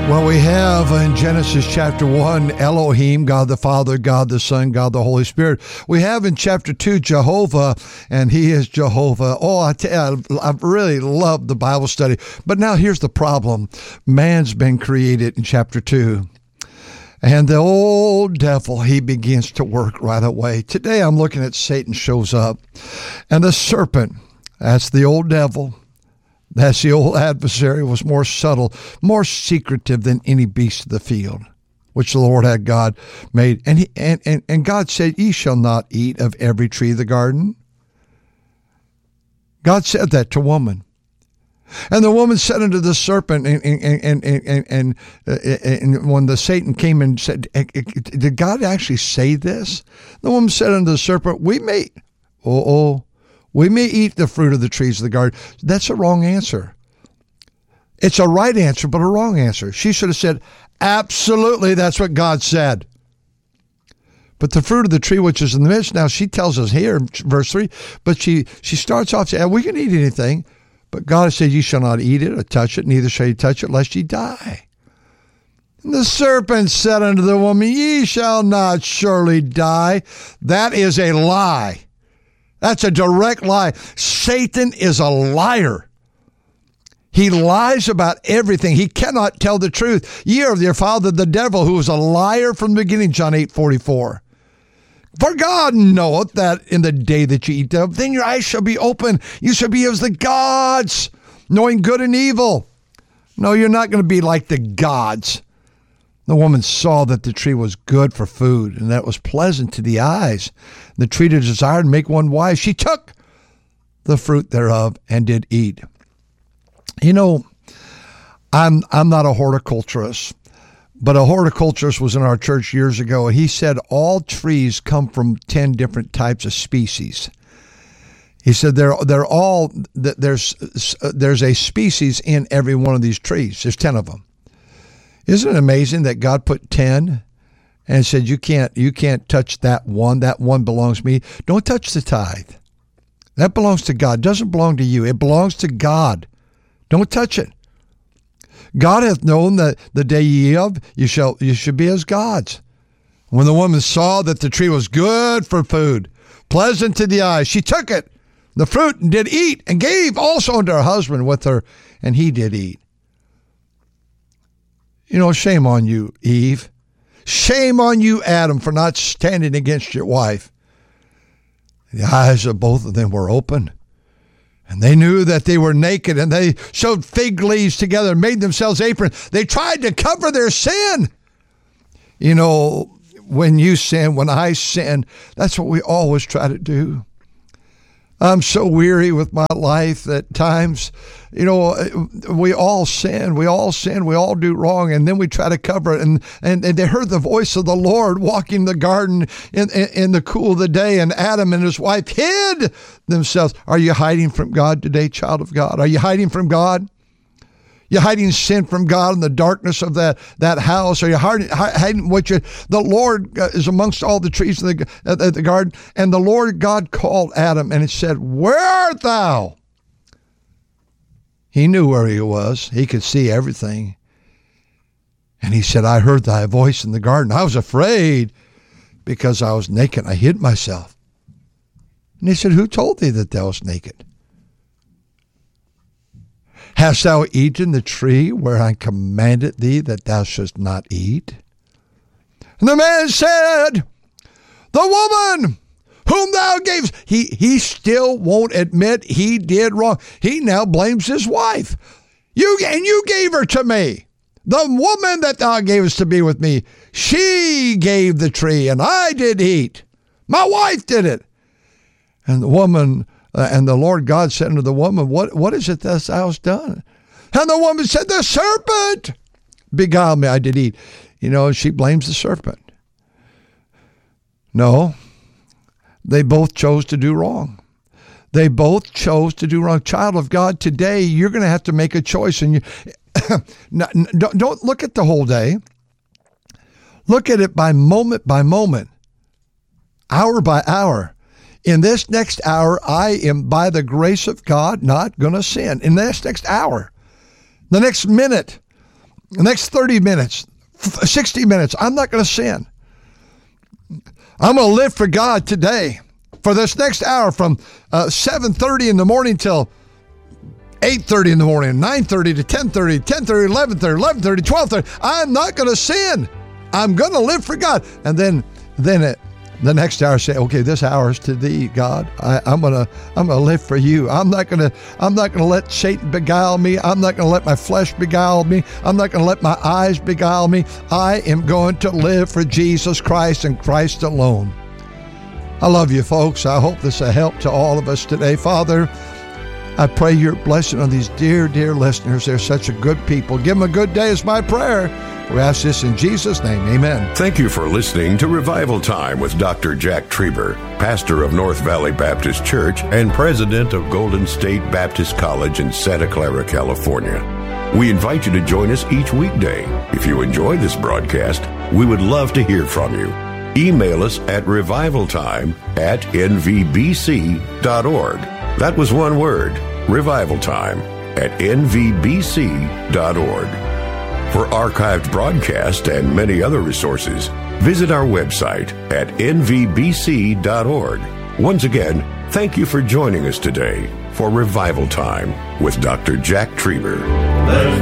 Well, we have in Genesis chapter 1, Elohim, God the Father, God the Son, God the Holy Spirit. We have in chapter 2, Jehovah, and he is Jehovah. Oh, I tell you, I really love the Bible study. But now here's the problem. Man's been created in chapter 2. And the old devil, he begins to work right away. Today I'm looking at Satan shows up. And the serpent, that's the old devil. That's the old adversary, was more subtle, more secretive than any beast of the field, which the Lord had God made. And God said, ye shall not eat of every tree of the garden. God said that to woman. And the woman said unto the serpent, and when the Satan came and said, did God actually say this? The woman said unto the serpent, we may eat the fruit of the trees of the garden. That's a wrong answer. It's a right answer, but a wrong answer. She should have said, absolutely, that's what God said. But the fruit of the tree which is in the midst, now she tells us here, verse 3, but she starts off saying, we can eat anything, but God has said, ye shall not eat it or touch it, neither shall ye touch it, lest ye die. And the serpent said unto the woman, ye shall not surely die. That is a lie. That's a direct lie. Satan is a liar. He lies about everything. He cannot tell the truth. Ye are of your father, the devil, who is a liar from the beginning, John 8:44. For God knoweth that in the day that ye eat thereof, then your eyes shall be open. You shall be as the gods, knowing good and evil. No, you're not going to be like the gods. The woman saw that the tree was good for food, and that it was pleasant to the eyes. The tree to desire and make one wise. She took the fruit thereof and did eat. You know, I'm not a horticulturist, but a horticulturist was in our church years ago, and he said all trees come from 10 different types of species. He said they're all there's a species in every one of these trees. There's 10 of them. Isn't it amazing that God put 10 and said, you can't touch that one. That one belongs to me. Don't touch the tithe. That belongs to God. It doesn't belong to you. It belongs to God. Don't touch it. God hath known that the day ye eat of, you should be as gods. When the woman saw that the tree was good for food, pleasant to the eyes, she took it, the fruit, and did eat, and gave also unto her husband with her, and he did eat. You know, shame on you, Eve. Shame on you, Adam, for not standing against your wife. The eyes of both of them were open, and they knew that they were naked, and they sewed fig leaves together and made themselves aprons. They tried to cover their sin. You know, when you sin, when I sin, that's what we always try to do. I'm so weary with my life that times, you know, we all sin, we all do wrong, and then we try to cover it. And they heard the voice of the Lord walking the garden in the cool of the day, and Adam and his wife hid themselves. Are you hiding from God today, child of God? Are you hiding from God? You're hiding sin from God in the darkness of that house. Are you hiding the Lord is amongst all the trees of the garden. And the Lord God called Adam, and it said, where art thou? He knew where he was. He could see everything. And he said, I heard thy voice in the garden. I was afraid because I was naked. I hid myself. And he said, who told thee that thou wast naked? Hast thou eaten the tree where I commanded thee that thou shouldst not eat? And the man said, the woman whom thou gavest. He still won't admit he did wrong. He now blames his wife. You gave her to me. The woman that thou gavest to be with me, she gave the tree, and I did eat. My wife did it. And the woman... and the Lord God said unto the woman, what is it that thou hast done? And the woman said, the serpent beguiled me, I did eat. You know, she blames the serpent. No, they both chose to do wrong. They both chose to do wrong. Child of God, today you're going to have to make a choice. And don't look at the whole day. Look at it by moment, hour by hour. In this next hour, I am, by the grace of God, not going to sin. In this next hour, the next minute, the next 30 minutes, 60 minutes, I'm not going to sin. I'm going to live for God today. For this next hour from 7:30 in the morning till 8:30 in the morning, 9:30 to 10:30, 10:30, 11:30, 11:30, 12:30. I'm not going to sin. I'm going to live for God. And then the next hour say, okay, this hour is to thee, God. I'm gonna live for you. I'm not gonna let Satan beguile me. I'm not gonna let my flesh beguile me. I'm not gonna let my eyes beguile me. I am going to live for Jesus Christ and Christ alone. I love you, folks. I hope this is a help to all of us today. Father, I pray your blessing on these dear, dear listeners. They're such a good people. Give them a good day is my prayer. We ask this in Jesus' name. Amen. Thank you for listening to Revival Time with Dr. Jack Trieber, pastor of North Valley Baptist Church and president of Golden State Baptist College in Santa Clara, California. We invite you to join us each weekday. If you enjoy this broadcast, we would love to hear from you. Email us at revivaltime@nvbc.org. That was one word, revivaltime@nvbc.org. For archived broadcasts and many other resources, visit our website at nvbc.org. Once again, thank you for joining us today for Revival Time with Dr. Jack Trieber.